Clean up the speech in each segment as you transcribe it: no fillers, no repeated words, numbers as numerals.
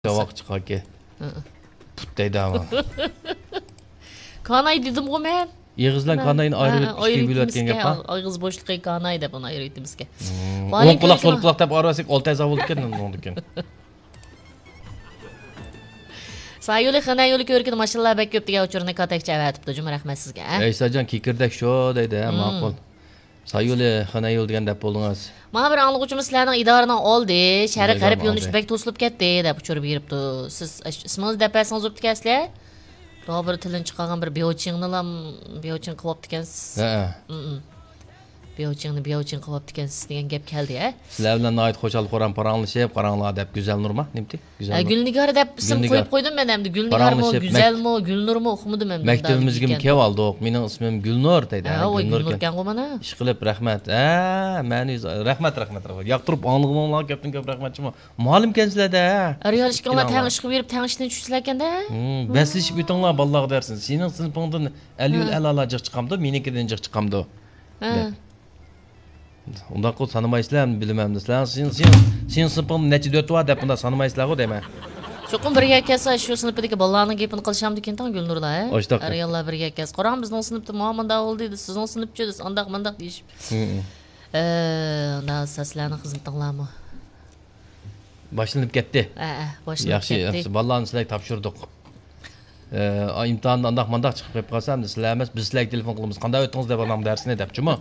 Cavak çıkar ki. Puttaydı ama. Kanay dedim o men. Yağızlan kanayın ayrı etmişki biletken yapma. Ağız boşluğu kanay da bunu ayrı etmişke. On kulak sol kulak dep arasık oltay zavuldu ken oldu ken. Sayılı kanay yolu körkün maşallah bek köp diye uçuruna katek çavatıptı. Cuma rahmet sizge. Eysacan kikirdek şo deydi ha maqul. Sayılı kanay yol degan dep boldunuz. Mana bir anlıqçımız sizlarning idoradan oldi. Şəhərə qərib yolun üstü bək to'silib ketdi deb uçurib yuribdi. Siz ismingiz depasingiz o'pdi ekansiz. To'g'ri bir tilini chiqargan bir beochingni ham beoching qilibdi ekansiz. Ha. Beochingni qilibdi ekansiz degan gap keldi-ya. Sizlar bilan nihoyat xo'jalik qo'ran paranglashib, qaranglar deb Güzel Nurma, nimti? Güzel Nur. Gulnigar deb ism qo'yib qo'ydim men endi. Gulnigarmi, Güzelmi, Gulnurmi o'qimadim men. Maktabimizga kelib oldik. Mening ismim Gulnur deydi. Gulnur ekan u mana. Ish qilib rahmat. Ha, meni rahmat. Yoqtirib anlig'inglar gapdan ko'p rahmatchimi? Muallim kensizlar-da. Real ishga tang ish qilib berib, tang ishdan tushsizlar ekanda. Baslashib o'tinglar ballar dersin. Sening sinfingdan aliyul alala jiq chiqamdi, menikidan jiq chiqamdi. Undan qol sanamaysizlarmi bilmayman. Sen sinfingda necha dot bor deb bunda sanamaysizlar-ku deyman. Cho'qim birga kelsa shu sinfdagi bolalarning gapini qilshamdi ekan tan Gulnurlar, ha? Reallar birga kelsa. Qarang bizning sinfda muammoda bo'ldi dedi. Sizning sinfchi dedi, andaq mandaq deyishib. Unda sizlarning xizmatinglarmi? Boshlanib ketdi. Boshlanib ketdi. Yaxshi, bolalarni sizlarga topshirdik. İmtihandan andaq mandaq chiqib qolib qolsam, sizlar emas, biz sizlarga telefon qilamiz. Qanday o'tdingiz deb onam darsini debchimi?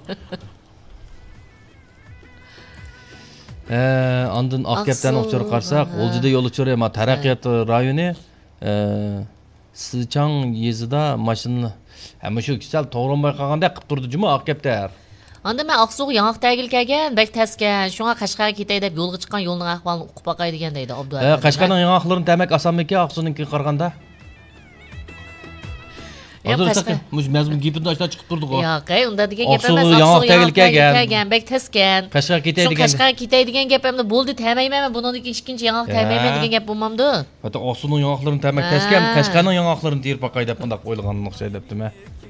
Andın Akgapdan uçur qarsak, Oljuda yol uçuruyor ama Taraqqiyot rayoni Sıçan yezida maşinni hem şu güzel to'g'rinmay qolganda qilib turdi-jimi Akgapda. Anda men Aqsuq yanaq tagil kelgan, bek taskan, shunga Qashqarga ketay deb yo'lga chiqqan yo'lning ahvolini o'qib boqay degan deydi Abdualla. Qashqarning yanaqlarini tamak osanmiki Aqsuqniki qaraganda. Mazmun gapini tashlab chiqib turdik. Yo'q, unda degan gap emas. Aqsuq yanaq kelgan, bek taskan. Qashqarga ketay degan. Qashqarga ketay degan gap endi bo'ldi, tamayman, bundan ikkinchi yanaq tamayman degan gap bo'lmamdi. Hatto Aqsuqning yanaqlarini tamak taskan, Qashqarning yanaqlarini terib boqay deb bunday o'ylaganini o'xshaydi debdimi?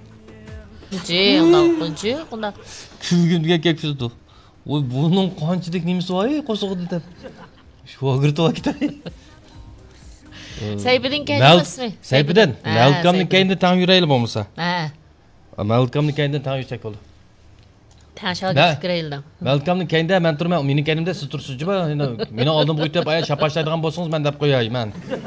Unda Kuygunga kelibdi. Oy, buning qanchalik nimasi bor, qo'shig'ida deb. Shogird ketadi. Sayfiddin kelmasmi? Sayfiddin. Malkamning kayinda tang yurayli bo'lmasa. Ha. Malkamning kayinda tang yursak bo'ldi. Tang shogird kirayildim. Malkamning kayinda men turman, mening kayinimda siz tursizmi? Meni oldin qo'yib aya shapashlaydigan bo'lsangiz men deb qo'yayman.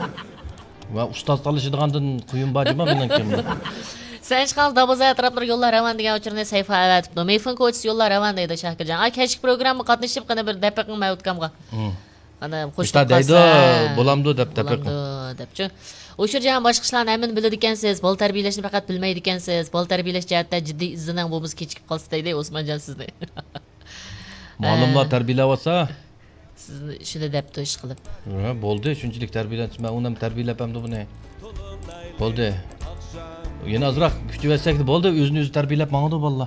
Va ustoz tanlashadigandan quyun bormi mening kimni? Sen chiqal Daboza atroflariga yo'llar ravon degan uchurni sayfa avatibdi. Meyfin ko'chisi yo'llar ravon deydi Shahkajon. Kechki programma qatnashib qana bir daqiqa ma'utkamga. Ana qo'shib deydi, bo'lamdi deb daqiqa. Debchi. O'sha ham boshqa ishlarni amin biladi ekansiz, bola tarbiyalashni faqat bilmaydi ekansiz. Bola tarbiyalash jihatda jiddiy izdidan bo'lmiz kechikib qolsa deydi Osmonjon sizni. Ma'lumlar tarbiyalayotsa sizni shuni debdi ish qilib. Bo'ldi, shunchalik tarbiyalansiz, men uni ham tarbiyalapamdi buni. Bo'ldi. Yana azroq kuchib versak bo'ldi, o'zini o'zi tarbiyalab mangdi bolalar.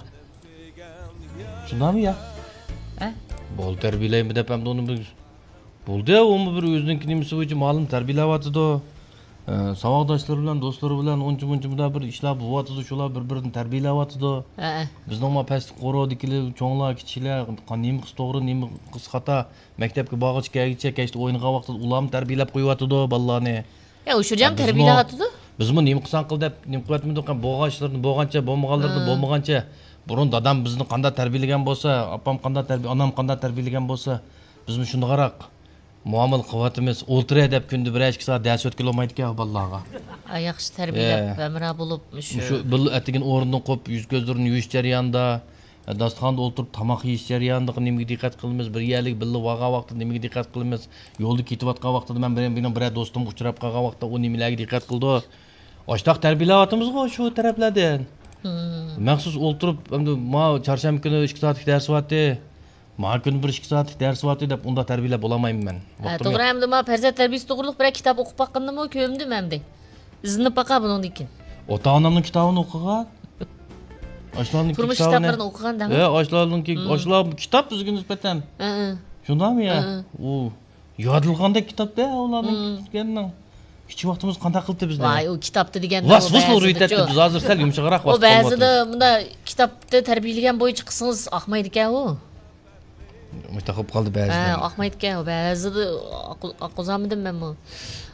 Shundami ya? Bo'ldi tarbiyalaymi deb ham uni bo'ldi, u bir o'zining nimasi bo'yicha ma'lum tarbiyalayotdi. Savoqdoshlar bilan, do'stlar bilan uncha-muncha bir ishlar bo'lyotdi, shular bir-birini tarbiyalayotdi. Bizning ma past qo'rodikilar, cho'nglar, kichiklar, nima qiz to'g'ri, nima qiz xato, maktabga borg'ichgacha, kechda o'yinga vaqtida ularni tarbiyalab qo'yotdi bolalarni. O'sha ham tarbiyalayotdi. Bizmi nima qilsan qil deb nima qilyapmiz qan bo'g'anchilarni bo'lgancha, bo'lmaganlarni bo'lmagancha. Burun dadam bizni qanday tarbiyalagan bo'lsa, opam qanday anam qanday tarbiyalagan bo'lsa, bizmi shuni qaraq. Muomala qilyapmiz. O'ltiray deb kunda 1-2 soat dars o'tkazib olmaydi-ku bolalarga. Yaxshi tarbiyalab, amra bo'lib shu bil atigan o'rnidan qo'yib, yuz ko'zlarini yuvish jarayonida, dasturxonda o'tirib tomoq yeyish jarayonida nimaga diqqat qilamiz, bir yerlik birga vaqa vaqtida nimaga diqqat qilamiz, yo'lda ketayotgan vaqtida men bir do'stim uchrab qolgan vaqtda u nimalarga diqqat qildi. Oshtoq tarbiyalayapmiz-ku shu taraflardan. Maxsus o'ltirib, endi ma chorshanba kuni 2 soatlik dars bo'lyapti. Ma kun 1-2 soatlik dars bo'lyapti deb unda tarbiyalab olamayman men. To'g'ri, endi ma farzand tarbiyasi to'g'riliq bir kitob o'qib baqqandimmi, ko'mdim endi. Izni baqa bundan keyin. Ota-onamning kitobini o'qigan. Oshlarning turmush kitoblarini o'qigan-da. Oshlar kitob bizga nisbatan. Shundami ya? U yodilganda kitobda ularning kelgandan. Hiç vaxtımız qanday qildi bizda? Voy, u kitobda deganda Vas o'raytadi biz hozir sal yumshoqroq vaqt. O ba'zida bunda kitobda tarbiyalagan bo'yicha qilsangiz oqmaydi ekan u. Mütaqib qaldı bəziləri. Oqmaydi ekan. Ba'zida oqozamidim men bu.